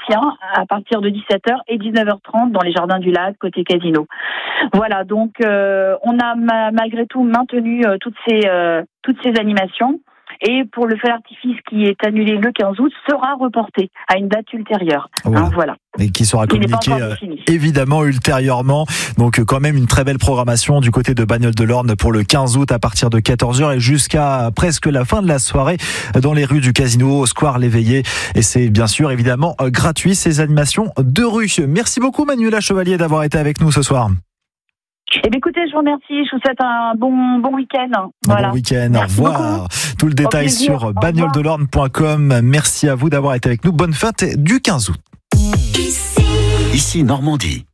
hein, à partir de 17h et 19h30 dans les Jardins du Lac, côté casino. Voilà, donc on a malgré tout maintenu toutes ces animations. Et pour le feu d'artifice qui est annulé le 15 août sera reporté à une date ultérieure. Voilà. Hein, voilà. Et qui sera communiqué évidemment ultérieurement. Donc quand même une très belle programmation du côté de Bagnoles-de-l'Orne pour le 15 août à partir de 14h et jusqu'à presque la fin de la soirée dans les rues du Casino, au Square L'Éveillé. Et c'est bien sûr évidemment gratuit ces animations de rue. Merci beaucoup Manuela Chevalier d'avoir été avec nous ce soir. Eh bien, écoutez, je vous remercie. Je vous souhaite un bon week-end. Voilà. Bon week-end. Merci, au revoir. Beaucoup. Tout le détail sur bagnoledelorne.com. Merci à vous d'avoir été avec nous. Bonne fête du 15 août. Ici Normandie.